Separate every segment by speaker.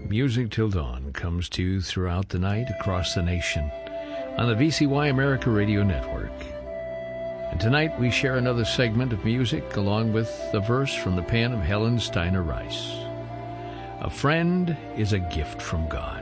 Speaker 1: Music Till Dawn comes to you throughout the night across the nation on the VCY America Radio Network. And tonight we share another segment of music along with a verse from the pen of Helen Steiner Rice. A friend is a gift from God.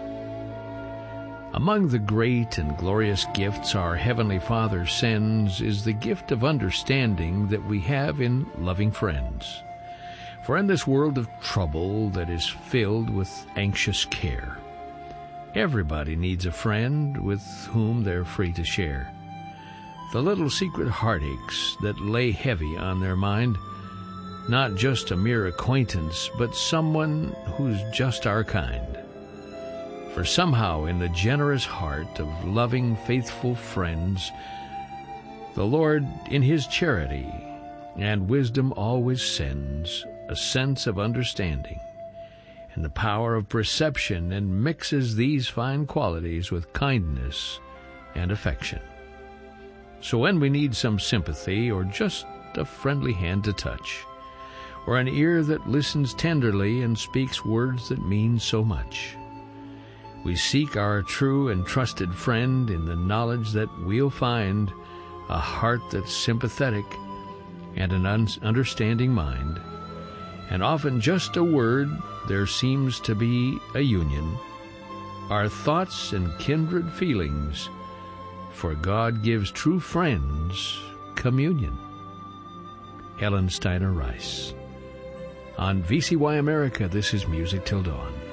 Speaker 1: Among the great and glorious gifts our Heavenly Father sends is the gift of understanding that we have in loving friends. For in this world of trouble that is filled with anxious care, everybody needs a friend with whom they're free to share the little secret heartaches that lay heavy on their mind. Not just a mere acquaintance, but someone who's just our kind. For somehow in the generous heart of loving, faithful friends, the Lord in His charity and wisdom always sends a sense of understanding and the power of perception, and mixes these fine qualities with kindness and affection. So when we need some sympathy or just a friendly hand to touch, or an ear that listens tenderly and speaks words that mean so much, we seek our true and trusted friend in the knowledge that we'll find a heart that's sympathetic and an understanding mind, and often just a word there seems to be a union, our thoughts and kindred feelings, for God gives true friends communion. Helen Steiner Rice. On VCY America, this is Music Till Dawn.